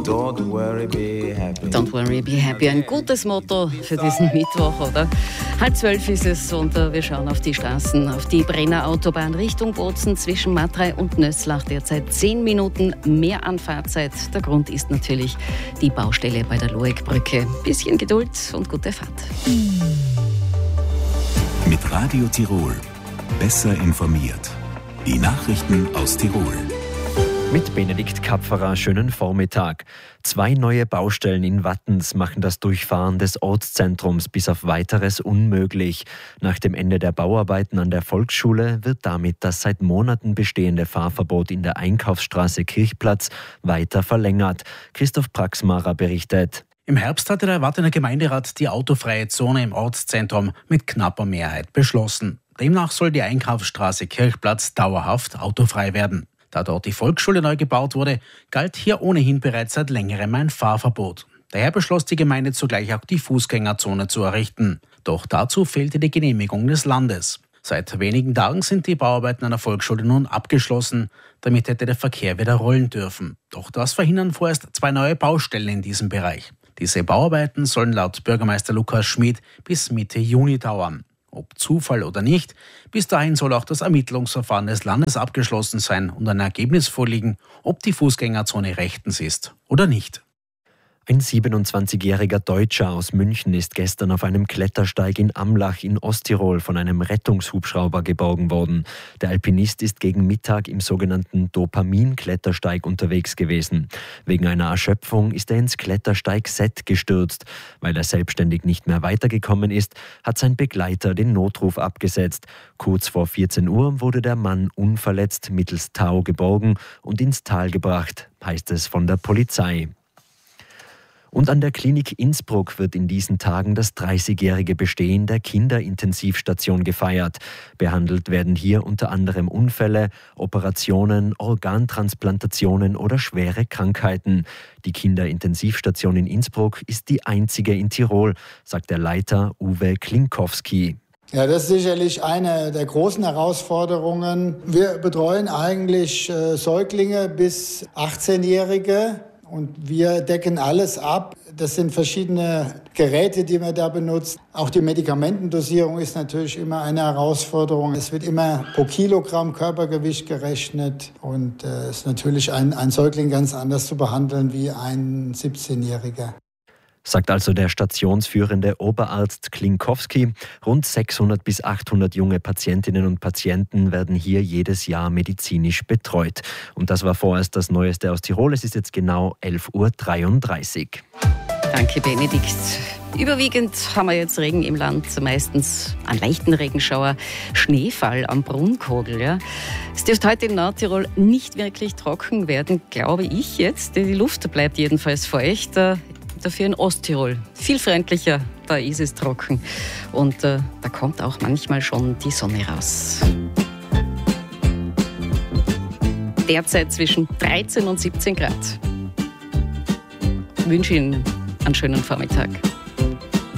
Don't worry, be happy. Don't worry, be happy. Ein gutes Motto für diesen Mittwoch, oder? 11:30 ist es und wir schauen auf die Straßen, auf die Brenner Autobahn Richtung Bozen zwischen Matrei und Nöslach. Derzeit 10 Minuten mehr Anfahrtzeit. Der Grund ist natürlich die Baustelle bei der Loegbrücke. Bisschen Geduld und gute Fahrt. Mit Radio Tirol. Besser informiert. Die Nachrichten aus Tirol. Mit Benedikt Kapferer, schönen Vormittag. 2 neue Baustellen in Wattens machen das Durchfahren des Ortszentrums bis auf Weiteres unmöglich. Nach dem Ende der Bauarbeiten an der Volksschule wird damit das seit Monaten bestehende Fahrverbot in der Einkaufsstraße Kirchplatz weiter verlängert. Christoph Praxmarer berichtet. Im Herbst hatte der Wattener Gemeinderat die autofreie Zone im Ortszentrum mit knapper Mehrheit beschlossen. Demnach soll die Einkaufsstraße Kirchplatz dauerhaft autofrei werden. Da dort die Volksschule neu gebaut wurde, galt hier ohnehin bereits seit längerem ein Fahrverbot. Daher beschloss die Gemeinde zugleich auch die Fußgängerzone zu errichten. Doch dazu fehlte die Genehmigung des Landes. Seit wenigen Tagen sind die Bauarbeiten an der Volksschule nun abgeschlossen. Damit hätte der Verkehr wieder rollen dürfen. Doch das verhindern vorerst 2 neue Baustellen in diesem Bereich. Diese Bauarbeiten sollen laut Bürgermeister Lukas Schmid bis Mitte Juni dauern. Ob Zufall oder nicht, bis dahin soll auch das Ermittlungsverfahren des Landes abgeschlossen sein und ein Ergebnis vorliegen, ob die Fußgängerzone rechtens ist oder nicht. Ein 27-jähriger Deutscher aus München ist gestern auf einem Klettersteig in Amlach in Osttirol von einem Rettungshubschrauber geborgen worden. Der Alpinist ist gegen Mittag im sogenannten Dopamin-Klettersteig unterwegs gewesen. Wegen einer Erschöpfung ist er ins Klettersteig-Set gestürzt. Weil er selbstständig nicht mehr weitergekommen ist, hat sein Begleiter den Notruf abgesetzt. Kurz vor 14 Uhr wurde der Mann unverletzt mittels Tau geborgen und ins Tal gebracht, heißt es von der Polizei. Und an der Klinik Innsbruck wird in diesen Tagen das 30-jährige Bestehen der Kinderintensivstation gefeiert. Behandelt werden hier unter anderem Unfälle, Operationen, Organtransplantationen oder schwere Krankheiten. Die Kinderintensivstation in Innsbruck ist die einzige in Tirol, sagt der Leiter Uwe Klinkowski. Ja, das ist sicherlich eine der großen Herausforderungen. Wir betreuen eigentlich Säuglinge bis 18-Jährige. Und wir decken alles ab. Das sind verschiedene Geräte, die wir da benutzen. Auch die Medikamentendosierung ist natürlich immer eine Herausforderung. Es wird immer pro Kilogramm Körpergewicht gerechnet. Und es ist natürlich ein Säugling ganz anders zu behandeln wie ein 17-Jähriger. Sagt also der stationsführende Oberarzt Klinkowski. Rund 600 bis 800 junge Patientinnen und Patienten werden hier jedes Jahr medizinisch betreut. Und das war vorerst das Neueste aus Tirol. Es ist jetzt genau 11:33 Uhr. Danke, Benedikt. Überwiegend haben wir jetzt Regen im Land, meistens einen leichten Regenschauer, Schneefall am Brunnkogel. Ja. Es dürfte heute in Nordtirol nicht wirklich trocken werden, glaube ich jetzt. Die Luft bleibt jedenfalls feucht. Dafür in Osttirol viel freundlicher, da ist es trocken. Und da kommt auch manchmal schon die Sonne raus. Derzeit zwischen 13 und 17 Grad. Ich wünsche Ihnen einen schönen Vormittag.